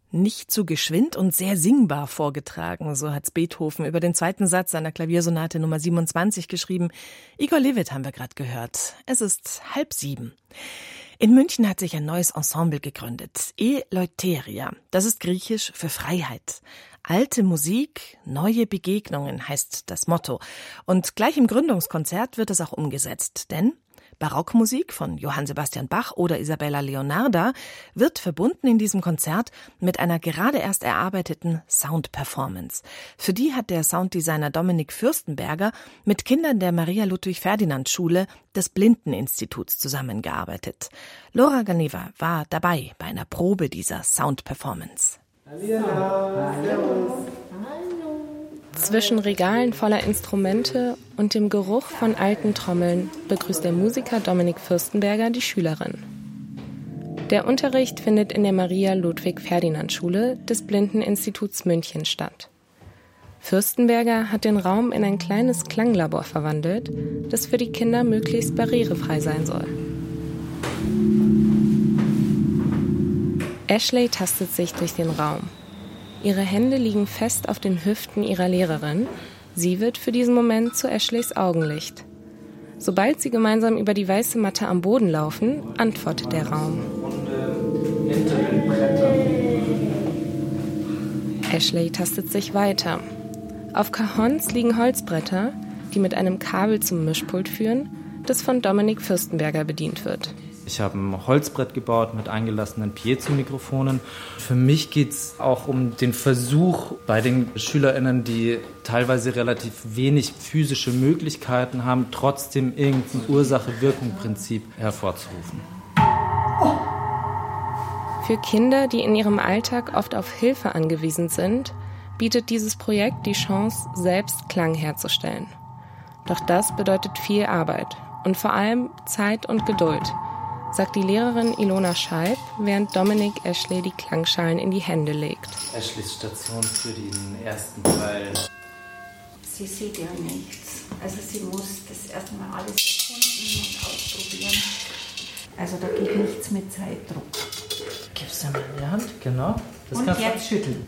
Nicht zu geschwind und sehr singbar vorgetragen, so hat's Beethoven über den zweiten Satz seiner Klaviersonate Nummer 27 geschrieben. Igor Levit haben wir gerade gehört. Es ist 6:30. In München hat sich ein neues Ensemble gegründet, Eleutheria. Das ist griechisch für Freiheit. Alte Musik, neue Begegnungen heißt das Motto. Und gleich im Gründungskonzert wird es auch umgesetzt, denn Barockmusik von Johann Sebastian Bach oder Isabella Leonarda wird verbunden in diesem Konzert mit einer gerade erst erarbeiteten Soundperformance. Für die hat der Sounddesigner Dominik Fürstenberger mit Kindern der Maria-Ludwig-Ferdinand-Schule des Blindeninstituts zusammengearbeitet. Laura Ganeva war dabei bei einer Probe dieser Soundperformance. Hallo. Zwischen Regalen voller Instrumente und dem Geruch von alten Trommeln begrüßt der Musiker Dominik Fürstenberger die Schülerin. Der Unterricht findet in der Maria-Ludwig-Ferdinand-Schule des Blindeninstituts München statt. Fürstenberger hat den Raum in ein kleines Klanglabor verwandelt, das für die Kinder möglichst barrierefrei sein soll. Ashley tastet sich durch den Raum. Ihre Hände liegen fest auf den Hüften ihrer Lehrerin. Sie wird für diesen Moment zu Ashleys Augenlicht. Sobald sie gemeinsam über die weiße Matte am Boden laufen, antwortet der Raum. Ashley tastet sich weiter. Auf Cajons liegen Holzbretter, die mit einem Kabel zum Mischpult führen, das von Dominik Fürstenberger bedient wird. Ich habe ein Holzbrett gebaut mit eingelassenen Piezo-Mikrofonen. Für mich geht es auch um den Versuch bei den SchülerInnen, die teilweise relativ wenig physische Möglichkeiten haben, trotzdem irgendein Ursache-Wirkung-Prinzip hervorzurufen. Für Kinder, die in ihrem Alltag oft auf Hilfe angewiesen sind, bietet dieses Projekt die Chance, selbst Klang herzustellen. Doch das bedeutet viel Arbeit und vor allem Zeit und Geduld, sagt die Lehrerin Ilona Scheib, während Dominik Ashley die Klangschalen in die Hände legt. Ashleys Station für den ersten Teil. Sie sieht ja nichts. Also sie muss das erstmal alles erkunden und ausprobieren. Also da geht nichts mit Zeitdruck. Gib's dir mal in die Hand, genau. Das und kannst jetzt schütteln.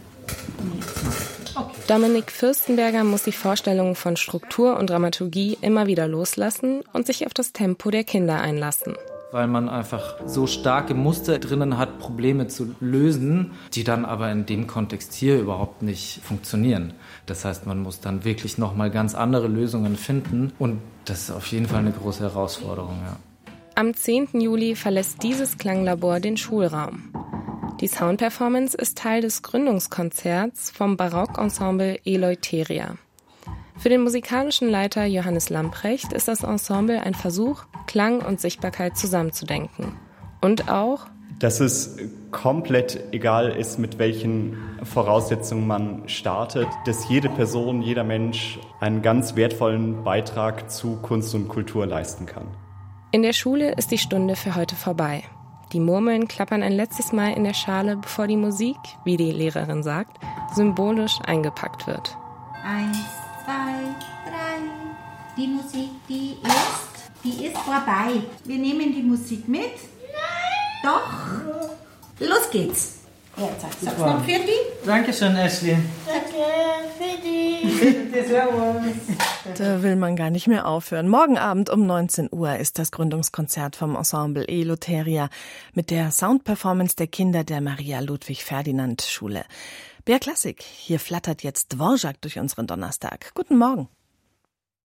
Okay. Dominik Fürstenberger muss die Vorstellungen von Struktur und Dramaturgie immer wieder loslassen und sich auf das Tempo der Kinder einlassen. Weil man einfach so starke Muster drinnen hat, Probleme zu lösen, die dann aber in dem Kontext hier überhaupt nicht funktionieren. Das heißt, man muss dann wirklich nochmal ganz andere Lösungen finden und das ist auf jeden Fall eine große Herausforderung, ja. Am 10. Juli verlässt dieses Klanglabor den Schulraum. Die Soundperformance ist Teil des Gründungskonzerts vom Barockensemble Eleutheria. Für den musikalischen Leiter Johannes Lamprecht ist das Ensemble ein Versuch, Klang und Sichtbarkeit zusammenzudenken. Und auch, dass es komplett egal ist, mit welchen Voraussetzungen man startet, dass jede Person, jeder Mensch einen ganz wertvollen Beitrag zu Kunst und Kultur leisten kann. In der Schule ist die Stunde für heute vorbei. Die Murmeln klappern ein letztes Mal in der Schale, bevor die Musik, wie die Lehrerin sagt, symbolisch eingepackt wird. 1, 2, 3. Die Musik, die ist vorbei. Wir nehmen die Musik mit. Nein! Doch! Los geht's! Jetzt sag's mal für die. Dankeschön, Ashley. Danke, für die. Da will man gar nicht mehr aufhören. Morgen Abend um 19 Uhr ist das Gründungskonzert vom Ensemble Eleutheria mit der Soundperformance der Kinder der Maria-Ludwig-Ferdinand-Schule. BR Klassik, hier flattert jetzt Dvorak durch unseren Donnerstag. Guten Morgen.